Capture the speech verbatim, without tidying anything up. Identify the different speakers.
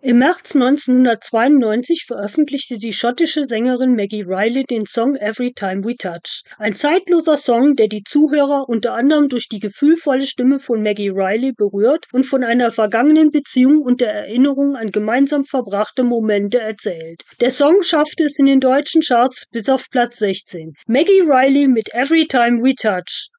Speaker 1: Im März neunzehnhundertzweiundneunzig veröffentlichte die schottische Sängerin Maggie Reilly den Song Every Time We Touch. Ein zeitloser Song, der die Zuhörer unter anderem durch die gefühlvolle Stimme von Maggie Reilly berührt und von einer vergangenen Beziehung und der Erinnerung an gemeinsam verbrachte Momente erzählt. Der Song schaffte es in den deutschen Charts bis auf Platz sechzehn. Maggie Reilly mit Every Time We Touch.